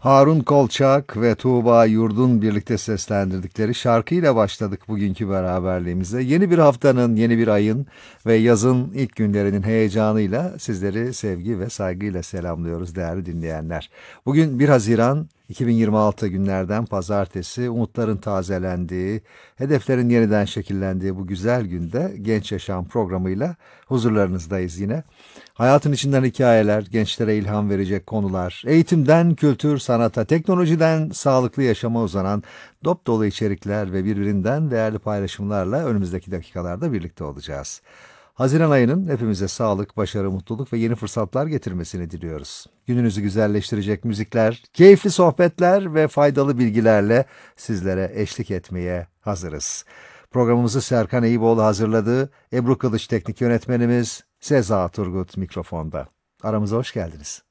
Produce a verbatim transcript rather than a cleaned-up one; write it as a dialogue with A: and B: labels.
A: Harun Kolçak ve Tuğba Yurdun birlikte seslendirdikleri şarkıyla başladık bugünkü beraberliğimize. Yeni bir haftanın, yeni bir ayın ve yazın ilk günlerinin heyecanıyla sizleri sevgi ve saygıyla selamlıyoruz değerli dinleyenler. Bugün bir Haziran iki bin yirmi altı günlerden pazartesi, umutların tazelendiği, hedeflerin yeniden şekillendiği bu güzel günde Genç Yaşam programıyla huzurlarınızdayız yine. Hayatın içinden hikayeler, gençlere ilham verecek konular, eğitimden kültür, sanata, teknolojiden sağlıklı yaşama uzanan dop dolu içerikler ve birbirinden değerli paylaşımlarla önümüzdeki dakikalarda birlikte olacağız. Haziran ayının hepimize sağlık, başarı, mutluluk ve yeni fırsatlar getirmesini diliyoruz. Gününüzü güzelleştirecek müzikler, keyifli sohbetler ve faydalı bilgilerle sizlere eşlik etmeye hazırız. Programımızı Serkan Eyüboğlu hazırladı. Ebru Kılıç teknik yönetmenimiz, Seza Turgut mikrofonda. Aramıza hoş geldiniz.